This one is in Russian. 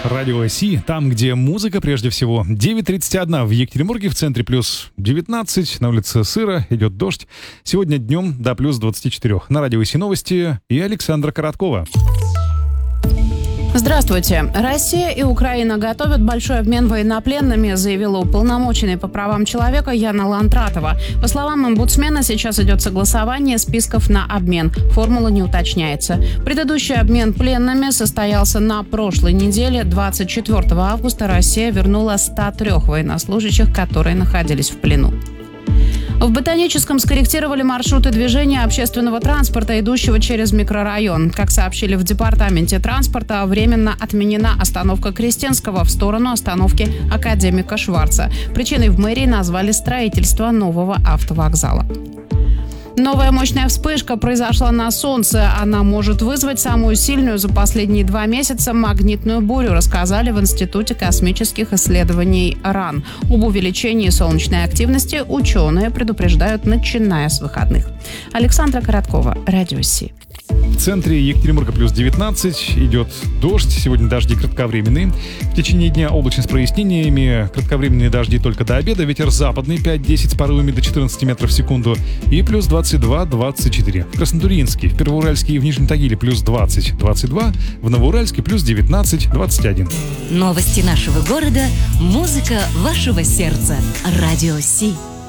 Радио Си, там, где музыка прежде всего. 9:31 в Екатеринбурге, в центре плюс 19, на улице сыро, идет дождь. Сегодня днем до плюс 24. На Радио Си новости и Александра Короткова. Здравствуйте. Россия и Украина готовят большой обмен военнопленными, заявила уполномоченный по правам человека Яна Лантратова. По словам омбудсмена, сейчас идет согласование списков на обмен. Формула не уточняется. Предыдущий обмен пленными состоялся на прошлой неделе. 24 августа Россия вернула 103 военнослужащих, которые находились в плену. В Ботаническом скорректировали маршруты движения общественного транспорта, идущего через микрорайон. Как сообщили в департаменте транспорта, временно отменена остановка Крестенского в сторону остановки Академика Шварца. Причиной в мэрии назвали строительство нового автовокзала. Новая мощная вспышка произошла на Солнце. Она может вызвать самую сильную за последние 2 месяца магнитную бурю, рассказали в Институте космических исследований РАН. Об увеличении солнечной активности ученые предупреждают, начиная с выходных. Александра Короткова, Радио Си. В центре Екатеринбурга плюс 19, идет дождь, сегодня дожди кратковременные. В течение дня облачность с прояснениями, кратковременные дожди только до обеда, ветер западный 5-10 с порывами до 14 метров в секунду и плюс 22-24. В Краснотурьинске, в Первоуральске и в Нижнем Тагиле плюс 20-22, в Новоуральске плюс 19-21. Новости нашего города, музыка вашего сердца. Радио Си.